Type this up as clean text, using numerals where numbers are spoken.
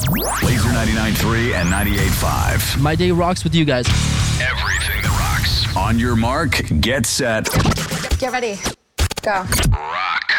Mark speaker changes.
Speaker 1: Laser 99.3 and 98.5.
Speaker 2: My day rocks with you guys.
Speaker 1: Everything that rocks. On your mark, get set.
Speaker 3: Get ready. Go.
Speaker 1: Rock.